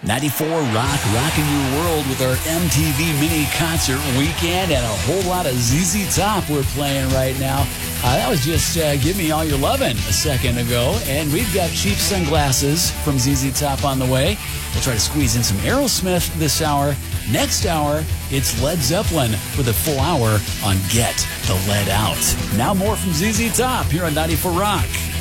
94 Rock, rocking your world with our MTV Mini Concert Weekend, and a whole lot of ZZ Top we're playing right now. That was just Give Me All Your Lovin' a second ago, and we've got Cheap Sunglasses from ZZ Top on the way. We'll try to squeeze in some Aerosmith this hour. Next hour, it's Led Zeppelin with a full hour on Get the Lead Out. Now more from ZZ Top here on 94 Rock.